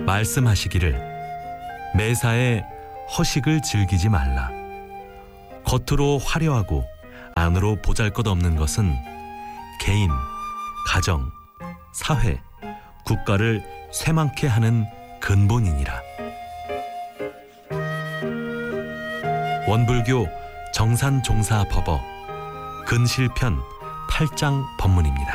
말씀하시기를 매사에 허식을 즐기지 말라. 겉으로 화려하고 안으로 보잘것없는 것은 개인, 가정, 사회, 국가를 쇠망케 하는 근본이니라. 원불교 정산종사법어 근실편 8장 법문입니다.